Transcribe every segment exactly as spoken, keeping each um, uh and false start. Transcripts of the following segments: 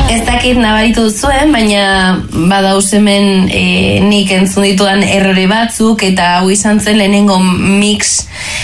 Ez dakit nabaritu duzuen, baina badauz hemen e, nik entzun ditudan errore batzuk, eta hau izan zen lehenengo mix,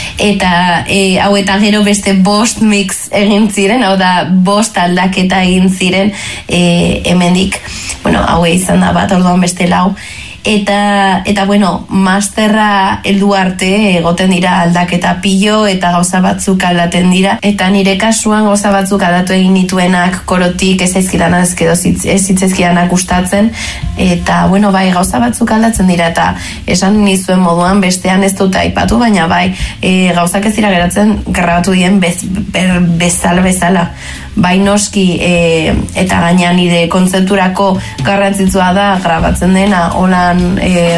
eta e, hau eta gero beste bost mix egin ziren, hau da bost aldaketa egin ziren e, hemendik, bueno, hau izan da bat, orduan beste lau. Eta, eta bueno, masterra heldu arte egoten dira aldaketa pilo eta gauza batzuk aldaten dira. Eta nire kasuan gauza batzuk aldatu egin nituenak korotik ez zaizkidanak edo ez zitzaizkidanak gustatzen. Eta, bueno, bai, gauza batzuk aldatzen dira eta esan nizuen moduan bestean ez dut aipatu, baina bai, e, gauzak ez dira geratzen grabatu dien bez, ber, bezala bezala. Bai noski e, eta gaina nire kontzepturako garrantzitsua da grabatzen dena holan e,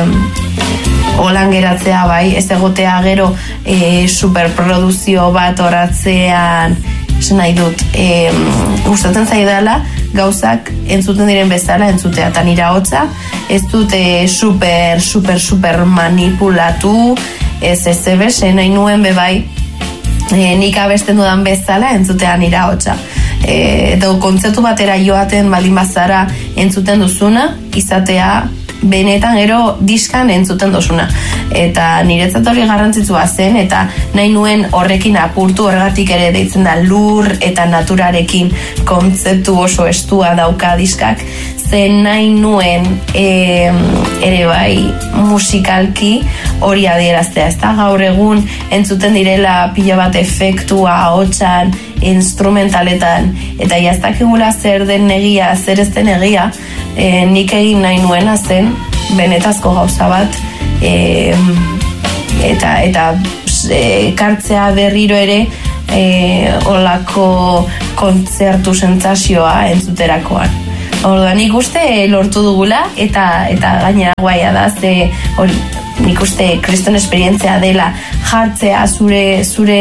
holan geratzea, bai, ez egotea gero e, superproduzio bat horatzean, esan nahi dut, e, gustatzen zaidala gauzak entzuten diren bezala entzutea, eta nire hotza ez dute super, super, super manipulatu, ez ez ebes, nahi nuen bebai e, nik abesten dudan bezala entzutea nire hotza. E, edo kontzeptu batera joaten baldin bazara entzuten duzuna, izatea benetan gero diskan entzuten duzuna. Eta niretzat hori garrantzitsua zen, eta nahi nuen horrekin apurtu, horregatik ere deitzen da lur eta naturarekin kontzeptu oso estua dauka diskak, zen nahi nuen e, ere bai musikalki hori adieraztea, ez da? Gaur egun entzuten direla pila bat efektua, ahotsan, instrumentaletan, eta jaztakigula zer den negia, zer ez den negia, e, nik egin nahi nuena zen benetazko gauza bat, e, eta eta e, kartzea berriro ere e, olako kontzertu sentsazioa entzuterakoan. Orduan, nik uste lortu dugula, eta eta gainera guaia da, ze hori, nik uste kriston esperientzia dela jartzea zure zure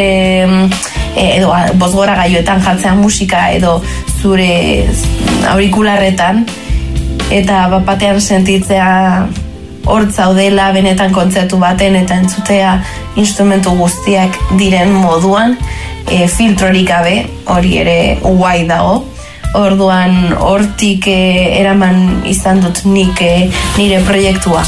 edo bozgora gaioetan jartzea musika edo zure aurikularretan, eta bapatean sentitzea hor zaudela benetan kontzertu baten eta entzutea instrumentu guztiak diren moduan, e, filtrorik gabe, hori ere guai dago. Orduan hortik eh, eraman izan dut nik eh, nire proiektua.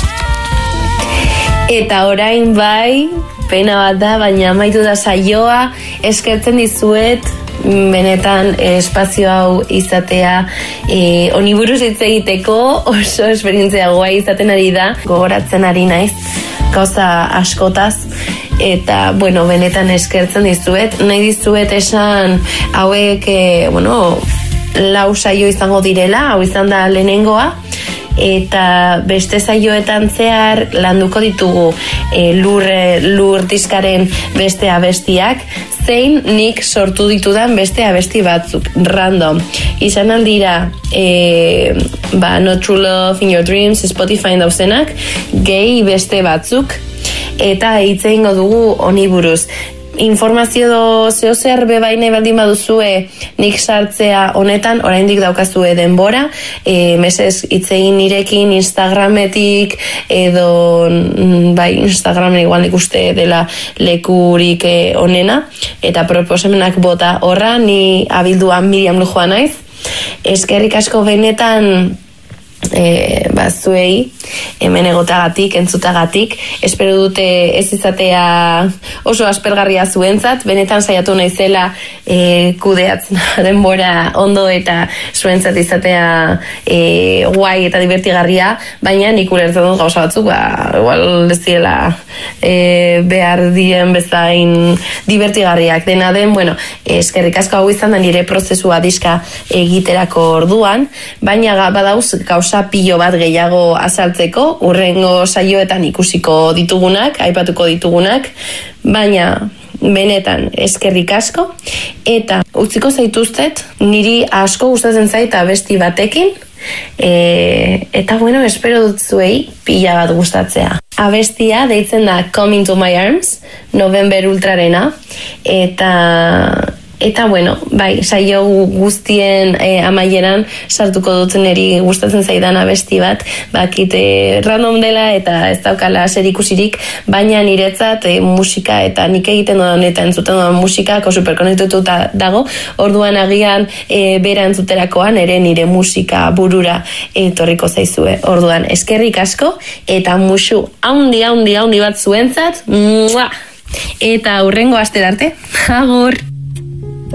Eta orain bai, pena bat da, baina amaitu da saioa, eskertzen dizuet benetan eh, espazio hau izatea, eh, honi buruz hitz egiteko oso esperientzia guai izaten ari da, gogoratzen ari naiz gauza askotaz. Eta, bueno, benetan eskertzen dizuet, nahi dizuet esan hauek, eh, bueno, lau saio izango direla, hau izan da lehenengoa, eta beste saioetan zehar landuko ditugu e, lur, lur diskaren beste abestiak, zein nik sortu ditudan beste abesti batzuk, random. Izan aldira, e, ba, No True Love in Your Dreams, Spotify dauzenak, gehi beste batzuk, eta hitz egingo dugu honi buruz. Informazio do zeo zer bebaine baldin baduzue nik sartzea honetan, oraindik daukazue denbora, e, mesez itzegin nirekin Instagrametik edo bai Instagramen igual ikuste dela lekurik onena, eta proposamenak bota horra, ni abilduan Miriam Lujoa naiz. Eskerrik asko benetan E, ba, zuei hemen egotagatik, entzutagatik, espero dute ez izatea oso aspergarria zuentzat, benetan saiatu naizela e, kudeatzen denbora ondo eta zuentzat izatea e, guai eta divertigarria, baina nik ulertzen dut gauza batzuk, ba, igual ez diela e, behar dien bezain divertigarriak dena den, bueno, eskerrik asko hau izan da nire prozesua diska egiterako orduan, baina badauz gauza pilo bat gehiago azaltzeko, urrengo saioetan ikusiko ditugunak, aipatuko ditugunak, baina benetan eskerrik asko, eta utziko zaituztet, niri asko gustatzen zait abesti batekin, e, eta bueno, espero dut zuei pila bat gustatzea. Abestia deitzen da Come Into My Arms, November Ultrarena, eta Eta bueno, bai, saio guztien e, amaieran sartuko dut niri gustatzen zaidan abesti bat, bakit e, random dela eta ez daukala zerikusirik, baina niretzat e, musika eta nik egiten dudan eta entzuten dudan musikako superkonektututa dago, orduan agian e, bera entzuterakoan ere nire musika burura etorriko zaizue. Orduan, eskerrik asko eta musu haundi, haundi, haundi bat zuentzat, mua! Eta hurrengo astera arte, agur!